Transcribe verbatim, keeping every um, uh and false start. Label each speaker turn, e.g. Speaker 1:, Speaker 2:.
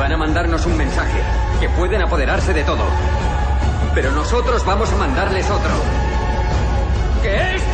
Speaker 1: Van a mandarnos un mensaje, que pueden apoderarse de todo. Pero nosotros vamos a mandarles otro. ¿Qué es?